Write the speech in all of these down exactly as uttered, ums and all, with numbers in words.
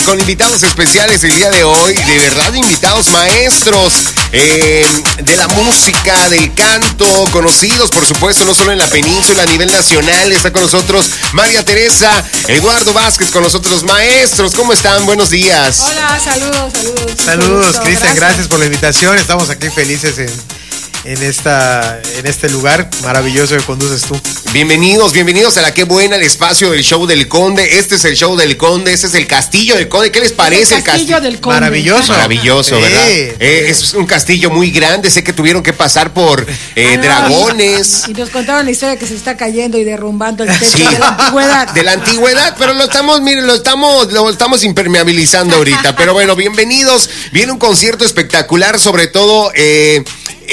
Con invitados especiales el día de hoy, de verdad invitados maestros eh, de la música, del canto, conocidos por supuesto no solo en la península, a nivel nacional. Está con nosotros María Teresa, Eduardo Vázquez con nosotros, maestros. ¿Cómo están? Buenos días. Hola, saludos, saludos. Saludos, Cristian, gracias. gracias por la invitación. Estamos aquí felices en... En, esta, en este lugar maravilloso que conduces tú. Bienvenidos, bienvenidos a la Qué Buena, el espacio del show del Conde. Este es el show del Conde, este es el castillo del Conde. ¿Qué les parece el castillo, el castillo del Conde? Maravilloso. Maravilloso, sí, ¿verdad? Sí. Eh, es un castillo muy grande, sé que tuvieron que pasar por eh, ah, no, dragones. Y nos contaban la historia que se está cayendo y derrumbando el techo sí. de la antigüedad. De la antigüedad, pero lo estamos, miren, lo estamos, lo estamos impermeabilizando ahorita. Pero bueno, bienvenidos. Viene un concierto espectacular, sobre todo... Eh,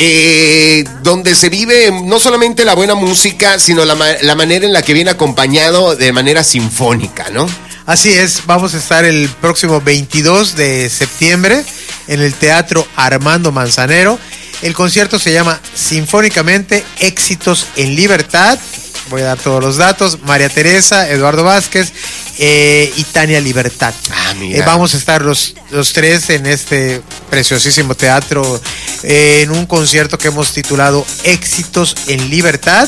Eh, donde se vive no solamente la buena música, sino la, la manera en la que viene acompañado de manera sinfónica, ¿no? Así es, vamos a estar el próximo veintidós de septiembre en el Teatro Armando Manzanero. El concierto se llama Sinfónicamente Éxitos en Libertad. Voy a dar todos los datos. María Teresa, Eduardo Vázquez eh, y Tania Libertad. Ah, mira. Eh, vamos a estar los, los tres en este preciosísimo teatro eh, en un concierto que hemos titulado Éxitos en Libertad.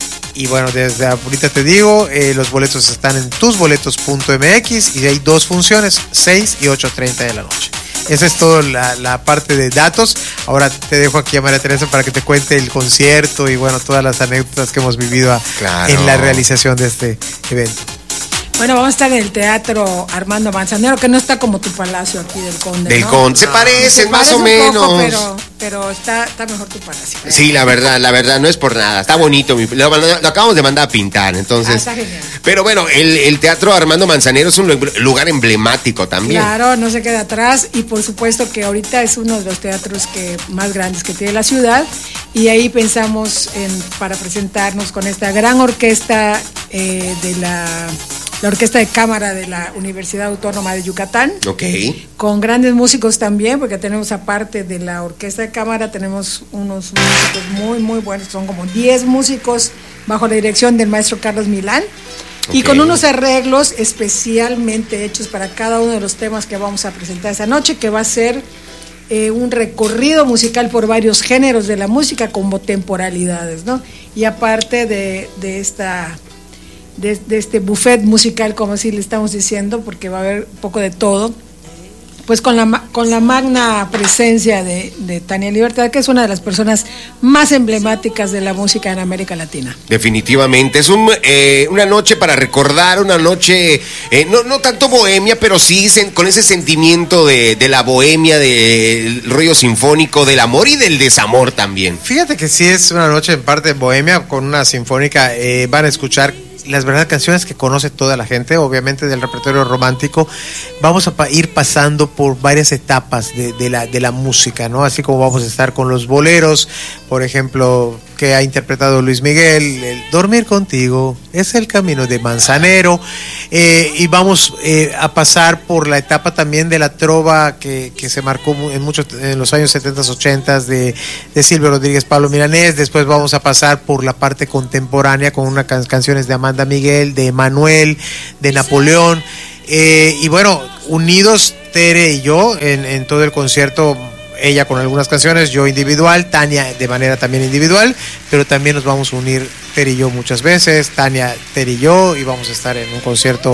Y bueno, desde ahorita te digo, eh, los boletos están en tus boletos punto m x y hay dos funciones, seis y ocho treinta de la noche. Esa es toda la, la parte de datos. Ahora te dejo aquí a María Teresa para que te cuente el concierto y bueno, todas las anécdotas que hemos vivido a, claro. en la realización de este evento. Bueno, vamos a estar en el Teatro Armando Manzanero, que no está como tu palacio aquí del Conde, Del ¿no? Conde, se parecen se más parece o menos. Poco, pero, pero está, está mejor tu palacio. ¿eh? Sí, la verdad, la verdad, no es por nada. Está bonito, lo, lo acabamos de mandar a pintar, entonces. Ah, está genial. Pero bueno, el, el Teatro Armando Manzanero es un lugar emblemático también. Claro, no se queda atrás y por supuesto que ahorita es uno de los teatros que más grandes que tiene la ciudad y ahí pensamos en para presentarnos con esta gran orquesta eh, de la... la Orquesta de Cámara de la Universidad Autónoma de Yucatán. Ok. Con grandes músicos también, porque tenemos aparte de la Orquesta de Cámara, tenemos unos músicos muy, muy buenos, son como diez músicos bajo la dirección del maestro Carlos Milán. Okay. Y con unos arreglos especialmente hechos para cada uno de los temas que vamos a presentar esa noche, que va a ser eh, un recorrido musical por varios géneros de la música como temporalidades, ¿no? Y aparte de, de esta... De, de este buffet musical, como así le estamos diciendo, porque va a haber un poco de todo, pues con la, con la magna presencia de, de Tania Libertad, que es una de las personas más emblemáticas de la música en América Latina. Definitivamente, es un, eh, una noche para recordar, una noche, eh, no, no tanto bohemia, pero sí sen, con ese sentimiento de, de la bohemia, del rollo sinfónico, del amor y del desamor también. Fíjate que sí es una noche en parte bohemia, con una sinfónica, eh, van a escuchar las verdad canciones que conoce toda la gente, obviamente del repertorio romántico. Vamos a pa- ir pasando por varias etapas de, de, la, de la música, ¿no? Así como vamos a estar con los boleros, por ejemplo, que ha interpretado Luis Miguel, el Dormir Contigo es el camino de Manzanero, eh, y vamos eh, a pasar por la etapa también de la trova que, que se marcó en muchos en los años setenta, ochenta de, de Silvio Rodríguez, Pablo Milanés. Después vamos a pasar por la parte contemporánea con unas can- canciones de Amanda Miguel, de Emanuel, de Napoleón, eh, y bueno, unidos Tere y yo en, en todo el concierto, ella con algunas canciones, yo individual, Tania de manera también individual, pero también nos vamos a unir Tere y yo muchas veces, Tania, Tere y yo, y vamos a estar en un concierto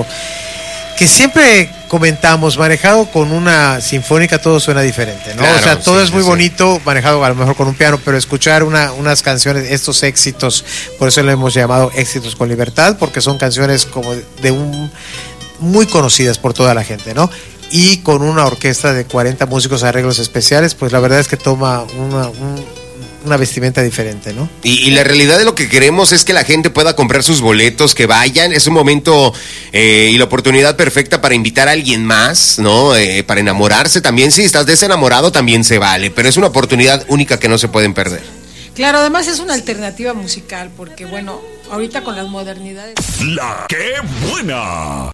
que siempre comentamos, manejado con una sinfónica todo suena diferente, ¿no? Claro, o sea, todo sí, es muy sí, bonito, manejado a lo mejor con un piano, pero escuchar una, unas canciones, estos éxitos, por eso lo hemos llamado Éxitos con Libertad, porque son canciones como de un muy conocidas por toda la gente, ¿no? Y con una orquesta de cuarenta músicos, arreglos especiales, pues la verdad es que toma una... Un, una vestimenta diferente, ¿no? Y, y la realidad de lo que queremos es que la gente pueda comprar sus boletos, que vayan, es un momento eh, y la oportunidad perfecta para invitar a alguien más, ¿no? Eh, para enamorarse también, si estás desenamorado también se vale, pero es una oportunidad única que no se pueden perder. Claro, además es una alternativa musical, porque bueno, ahorita con las modernidades... La Qué Buena.